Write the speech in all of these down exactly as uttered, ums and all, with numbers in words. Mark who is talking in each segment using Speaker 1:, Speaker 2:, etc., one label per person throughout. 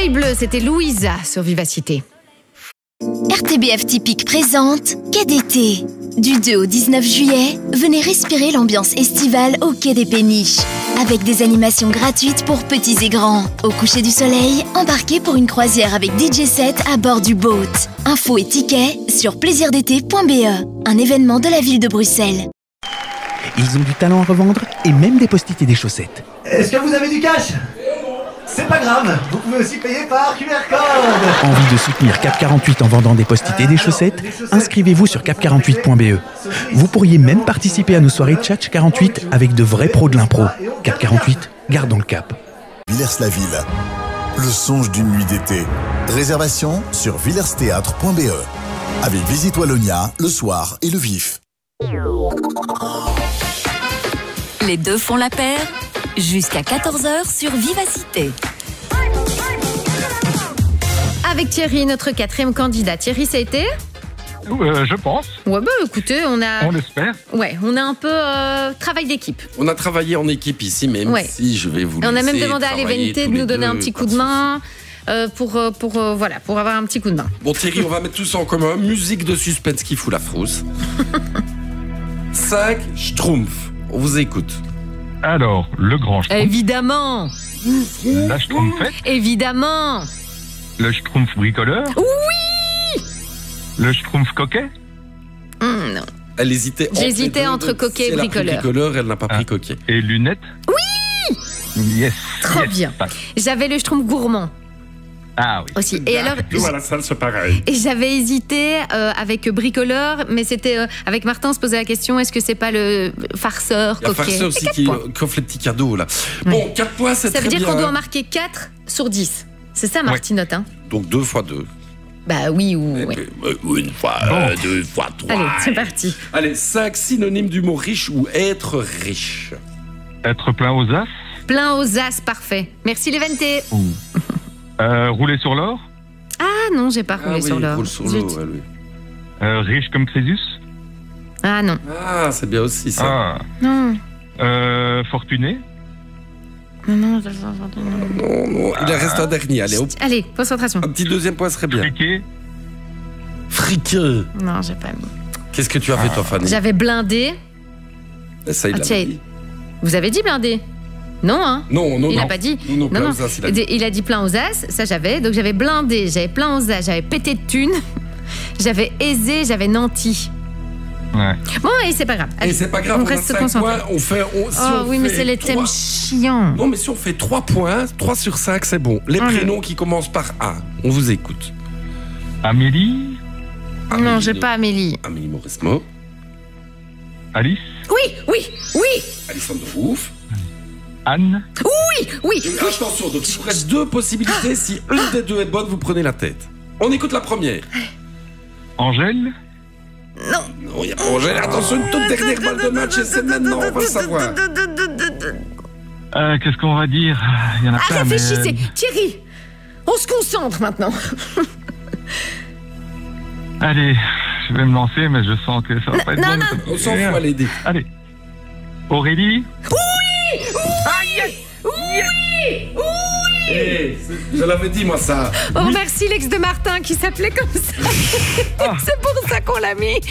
Speaker 1: Soleil bleu, c'était Louisa sur Vivacité.
Speaker 2: R T B F Typique présente Quai d'été. Du deux au dix-neuf juillet, venez respirer l'ambiance estivale au Quai des Péniches. Avec des animations gratuites pour petits et grands. Au coucher du soleil, embarquez pour une croisière avec D J set à bord du boat. Infos et tickets sur plaisir d'été point b e, un événement de la ville de Bruxelles.
Speaker 3: Ils ont du talent à revendre et même des post-it et des chaussettes.
Speaker 4: Est-ce que vous avez du cash? C'est pas grave, vous pouvez aussi payer par Q R code.
Speaker 3: Envie de soutenir Cap quarante-huit en vendant des post-it et des chaussettes? Inscrivez-vous sur cap quarante-huit point b e. Vous pourriez même participer à nos soirées Tchatch quarante-huit avec de vrais pros de l'impro. Cap quarante-huit, gardons le cap.
Speaker 5: Villers-la-Ville, le songe d'une nuit d'été. Réservation sur villers théâtre point b e. Avec Visite Wallonia, le soir et le vif.
Speaker 6: Les deux font la paire. Jusqu'à quatorze heures sur Vivacité.
Speaker 1: Avec Thierry, notre quatrième candidat. Thierry, ça a été
Speaker 7: euh, Je pense.
Speaker 1: Ouais, bah écoutez, on a...
Speaker 7: On l'espère.
Speaker 1: Ouais, on a un peu euh, travail d'équipe.
Speaker 8: On a travaillé en équipe ici, même
Speaker 1: ouais.
Speaker 8: si je vais vous
Speaker 1: On a même demandé à
Speaker 8: l'Eventé
Speaker 1: de nous donner un petit coup de main euh, pour, euh, pour, euh, voilà, pour avoir un petit coup de main.
Speaker 8: Bon Thierry, on va mettre tout ça en commun. Musique de suspense qui fout la frousse. cinq Schtroumpf. On vous écoute.
Speaker 7: Alors, le grand Schtroumpf.
Speaker 1: Évidemment.
Speaker 7: La Schtroumpfette.
Speaker 1: Évidemment.
Speaker 7: Le Schtroumpf bricoleur.
Speaker 1: Oui.
Speaker 7: Le Schtroumpf coquet.
Speaker 1: Mmh, non.
Speaker 8: Elle hésitait.
Speaker 1: J'hésitais entre coquet et bricoleur.
Speaker 8: bricoleur, elle n'a pas pris
Speaker 7: ah.
Speaker 8: coquet.
Speaker 7: Et lunettes.
Speaker 1: Oui.
Speaker 7: Yes.
Speaker 1: Trop
Speaker 7: yes.
Speaker 1: bien. J'avais le Schtroumpf gourmand.
Speaker 7: Ah oui.
Speaker 1: Aussi. Et alors,
Speaker 7: tout à la salle, c'est pareil.
Speaker 1: Et j'avais hésité euh, avec bricoleur, mais c'était euh, avec Martin, on se posait la question, est-ce que c'est pas le farceur coquet?
Speaker 8: Il y a farceur aussi qui, qui offre les petits cadeaux là. Ouais. Bon, quatre points, c'est très bien.
Speaker 1: Ça veut dire qu'on doit marquer quatre sur dix. C'est ça, Martinote, hein?
Speaker 8: Donc deux fois deux.
Speaker 1: Bah oui ou...
Speaker 8: Ouais. Une fois, euh, deux fois trois.
Speaker 1: Allez, c'est parti.
Speaker 8: Allez, cinq synonymes du mot riche ou être riche.
Speaker 7: Être plein aux as.
Speaker 1: Plein aux as, parfait. Merci l'Eventé.
Speaker 7: Euh, rouler sur l'or.
Speaker 1: Ah non, j'ai pas roulé
Speaker 8: ah,
Speaker 1: sur
Speaker 8: oui,
Speaker 1: l'or.
Speaker 8: Roule sur l'or, ouais, oui.
Speaker 7: euh, riche comme Crésus.
Speaker 1: Ah non.
Speaker 8: Ah, c'est bien aussi ça.
Speaker 7: Ah.
Speaker 1: Non.
Speaker 7: Euh, fortuné.
Speaker 1: Non, non,
Speaker 8: non, non, non. Il en reste un dernier. Allez, hop.
Speaker 1: Allez, concentration.
Speaker 8: Un petit deuxième point serait bien.
Speaker 7: Friqué.
Speaker 8: Friqué.
Speaker 1: Non, j'ai pas mis.
Speaker 8: Qu'est-ce que tu as fait, toi, Fanny?
Speaker 1: J'avais blindé.
Speaker 8: Ça, il
Speaker 1: ah,
Speaker 8: l'a
Speaker 1: tiens,
Speaker 8: dit.
Speaker 1: Vous avez dit blindé? Non, hein?
Speaker 8: Non, non,
Speaker 1: il
Speaker 8: non.
Speaker 1: a pas dit.
Speaker 8: Non, non,
Speaker 1: non, non.
Speaker 8: Aux as, il, a dit.
Speaker 1: il a dit plein aux as, ça j'avais. Donc j'avais blindé, j'avais plein aux as, j'avais pété de thunes, j'avais aisé, j'avais nanti.
Speaker 7: Ouais.
Speaker 1: Bon, et c'est pas grave.
Speaker 8: Allez, et c'est pas grave,
Speaker 1: on,
Speaker 8: on
Speaker 1: reste
Speaker 8: cinq points, on fait. On, si
Speaker 1: oh
Speaker 8: on
Speaker 1: oui,
Speaker 8: fait
Speaker 1: mais c'est les
Speaker 8: trois...
Speaker 1: thèmes chiants.
Speaker 8: Non, mais si on fait trois points, trois sur cinq, c'est bon. Les
Speaker 1: oh,
Speaker 8: prénoms
Speaker 1: oui.
Speaker 8: qui commencent par A, on vous écoute.
Speaker 7: Amélie.
Speaker 8: Amélie
Speaker 1: non, j'ai pas Amélie.
Speaker 8: Amélie Mauresmo.
Speaker 7: Alice.
Speaker 1: Oui, oui, oui.
Speaker 8: Alexandre de Ouf.
Speaker 7: Anne.
Speaker 1: Oui, oui.
Speaker 8: oui. Attention, donc il vous reste deux possibilités. Si une des deux est bonne, vous prenez la tête. On écoute la première.
Speaker 7: Angèle.
Speaker 1: Non.
Speaker 8: Non, il n'y a pas Angèle. Attention, une toute dernière balle de match et c'est maintenant, on va le savoir.
Speaker 7: Euh, Qu'est-ce qu'on va dire? Il y en a
Speaker 1: ah,
Speaker 7: plein,
Speaker 1: réfléchissez.
Speaker 7: mais...
Speaker 1: Thierry, on se concentre maintenant.
Speaker 7: Allez, je vais me lancer, mais je sens que ça va pas être
Speaker 1: non,
Speaker 7: bon.
Speaker 1: Non,
Speaker 8: on s'en fout, allez, aider.
Speaker 7: Allez. Aurélie.
Speaker 1: Oui. Oui.
Speaker 7: Ah, yes.
Speaker 1: Oui. Oui.
Speaker 8: Hey, je l'avais dit, moi, ça.
Speaker 1: On remercie l'ex de Martin qui s'appelait comme ça. Ah. C'est pour ça qu'on l'a mis.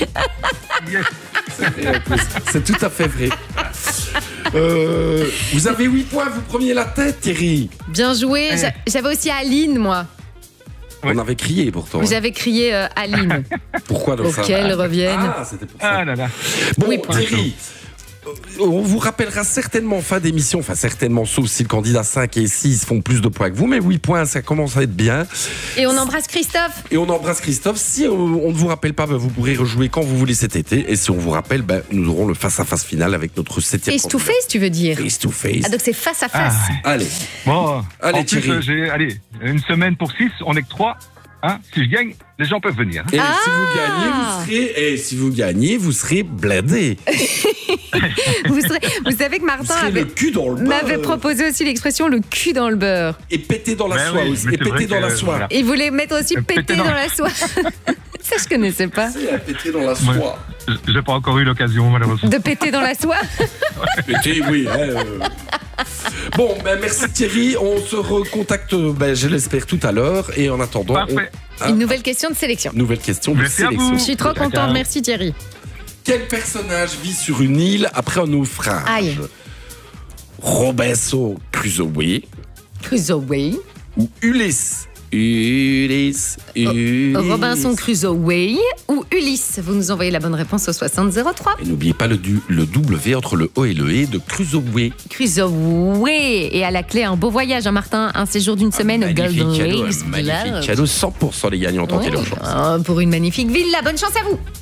Speaker 8: Yes. C'est tout à fait vrai. Euh, vous avez huit points, vous preniez la tête, Thierry.
Speaker 1: Bien joué. Eh. J'avais aussi Aline, moi.
Speaker 8: On avait crié pourtant.
Speaker 1: Vous avez crié euh, Aline.
Speaker 8: Pourquoi donc
Speaker 1: pour
Speaker 8: ça
Speaker 1: qu'elle revienne.
Speaker 8: Ah, c'était pour ça.
Speaker 7: Ah là là.
Speaker 8: Bon,
Speaker 1: oui,
Speaker 8: Thierry, on vous rappellera certainement en fin d'émission, enfin certainement, sauf si le candidat cinq et six font plus de points que vous, mais huit points, ça commence à être bien.
Speaker 1: Et on embrasse Christophe.
Speaker 8: Et on embrasse Christophe. Si on, on ne vous rappelle pas, ben, vous pourrez rejouer quand vous voulez cet été. Et si on vous rappelle, ben, nous aurons le face-à-face final avec notre septième
Speaker 1: candidat. Face to face, tu veux dire?
Speaker 8: Face to face.
Speaker 1: Ah, donc c'est face à face.
Speaker 7: Ah,
Speaker 8: allez.
Speaker 7: Bon,
Speaker 8: allez,
Speaker 7: en plus,
Speaker 8: Thierry.
Speaker 7: Euh, j'ai, allez, une semaine pour six, on est que trois. Hein, si je gagne, les gens peuvent venir.
Speaker 8: Et
Speaker 1: ah
Speaker 8: si vous gagnez, vous serez, et si vous gagnez, vous serez blindé.
Speaker 1: vous, serez, vous savez que Martin avait,
Speaker 8: le cul dans le beurre.
Speaker 1: m'avait proposé aussi l'expression le cul dans le beurre.
Speaker 8: Et péter dans la
Speaker 7: ben
Speaker 8: soie
Speaker 7: oui,
Speaker 8: aussi. Et péter dans la soie.
Speaker 1: Il voulait mettre aussi péter, péter dans... dans la soie. Ça Je connaissais pas.
Speaker 8: C'est à péter dans la soie.
Speaker 7: Ouais. J'ai pas encore eu l'occasion, malheureusement.
Speaker 1: De péter dans la soie.
Speaker 8: Péter, oui. Hein, euh. Bon, ben merci Thierry. On se recontacte, ben, je l'espère, tout à l'heure. Et en attendant,
Speaker 7: Parfait.
Speaker 8: on...
Speaker 1: Une nouvelle question de sélection.
Speaker 8: Nouvelle question de
Speaker 7: Merci à
Speaker 8: sélection.
Speaker 7: vous.
Speaker 1: Je suis trop
Speaker 7: Ciao,
Speaker 1: contente.
Speaker 7: ciao.
Speaker 1: Merci Thierry.
Speaker 8: Quel personnage vit sur une île après un naufrage?
Speaker 1: Aïe.
Speaker 8: Robinson Crusoe
Speaker 1: Crusoe.
Speaker 8: ou Ulysse? Ulysse, Ulysse.
Speaker 1: Robinson Crusoe ou Ulysse. Vous nous envoyez la bonne réponse au soixante zéro trois.
Speaker 8: Et n'oubliez pas le, du, le W entre le O et le E de Crusoe.
Speaker 1: Crusoe. Et à la clé, un beau voyage, hein, Martin. Un séjour d'une semaine au
Speaker 8: Magnifique
Speaker 1: Golden
Speaker 8: cadeau,
Speaker 1: Lakes
Speaker 8: un magnifique
Speaker 1: Village.
Speaker 8: cadeau, cent pour cent les gagnants en
Speaker 1: Oui,
Speaker 8: l'urgence.
Speaker 1: euh, pour une magnifique ville. La bonne chance à vous.